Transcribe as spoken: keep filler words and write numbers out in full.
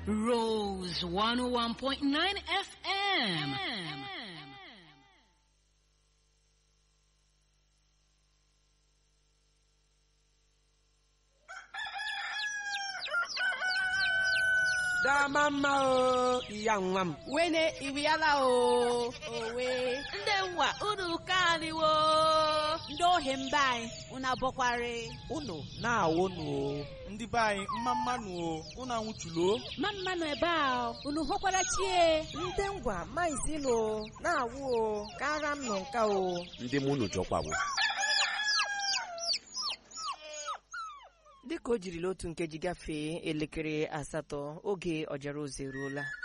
Rose one oh one point nine F M. Dama mma o, iya nwa m. Wene ibiala o. Owe. Ndị nwa unu kaniwo. Ndị ohi mba anyị unu abọkwari. Unu na-awụnụ o. Ndị be anyị mma mmanụ o, unu anwụchulo. Ma mmanụ ebe a unu hụkwara chie. Ndị ngwa maizilo na-awụ o, kara m nọ nka o. Ndị mụ unu jọkwawo. Dịka o jirila otu nkeji gafee elekere asatọ, oge ọjara ozi eruola.